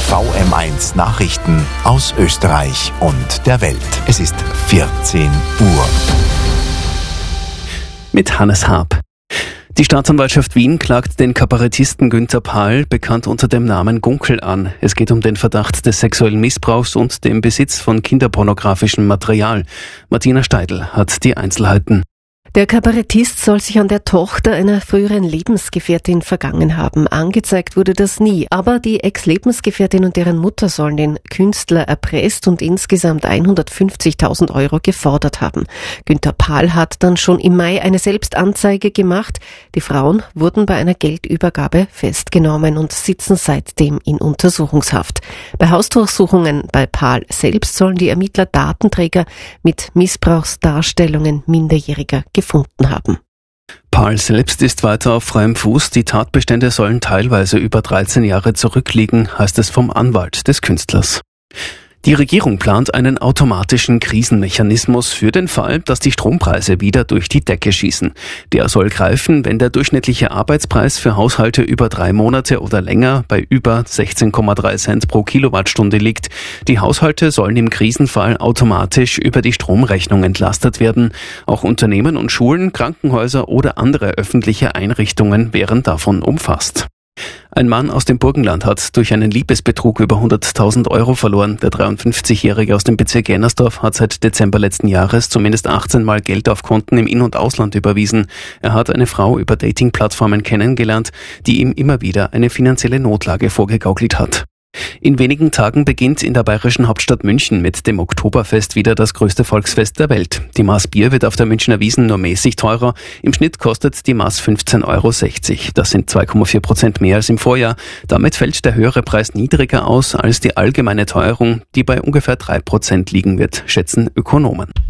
VM1 Nachrichten aus Österreich und der Welt. Es ist 14 Uhr. Mit Hannes Haab. Die Staatsanwaltschaft Wien klagt den Kabarettisten Günther Pahl, bekannt unter dem Namen Gunkel, an. Es geht um den Verdacht des sexuellen Missbrauchs und dem Besitz von kinderpornografischem Material. Martina Steidl hat die Einzelheiten. Der Kabarettist soll sich an der Tochter einer früheren Lebensgefährtin vergangen haben. Angezeigt wurde das nie, aber die Ex-Lebensgefährtin und deren Mutter sollen den Künstler erpresst und insgesamt 150.000 Euro gefordert haben. Günther Pahl hat dann schon im Mai eine Selbstanzeige gemacht. Die Frauen wurden bei einer Geldübergabe festgenommen und sitzen seitdem in Untersuchungshaft. Bei Hausdurchsuchungen bei Pahl selbst sollen die Ermittler Datenträger mit Missbrauchsdarstellungen Minderjähriger gefunden haben. Pahl selbst ist weiter auf freiem Fuß. Die Tatbestände sollen teilweise über 13 Jahre zurückliegen, heißt es vom Anwalt des Künstlers. Die Regierung plant einen automatischen Krisenmechanismus für den Fall, dass die Strompreise wieder durch die Decke schießen. Der soll greifen, wenn der durchschnittliche Arbeitspreis für Haushalte über 3 Monate oder länger bei über 16,3 Cent pro Kilowattstunde liegt. Die Haushalte sollen im Krisenfall automatisch über die Stromrechnung entlastet werden. Auch Unternehmen und Schulen, Krankenhäuser oder andere öffentliche Einrichtungen wären davon umfasst. Ein Mann aus dem Burgenland hat durch einen Liebesbetrug über 100.000 Euro verloren. Der 53-Jährige aus dem Bezirk Jennersdorf hat seit Dezember letzten Jahres zumindest 18 Mal Geld auf Konten im In- und Ausland überwiesen. Er hat eine Frau über Dating-Plattformen kennengelernt, die ihm immer wieder eine finanzielle Notlage vorgegaukelt hat. In wenigen Tagen beginnt in der bayerischen Hauptstadt München mit dem Oktoberfest wieder das größte Volksfest der Welt. Die Maß Bier wird auf der Münchner Wiesn nur mäßig teurer. Im Schnitt kostet die Maß 15,60 Euro. Das sind 2,4% mehr als im Vorjahr. Damit fällt der höhere Preis niedriger aus als die allgemeine Teuerung, die bei ungefähr 3% liegen wird, schätzen Ökonomen.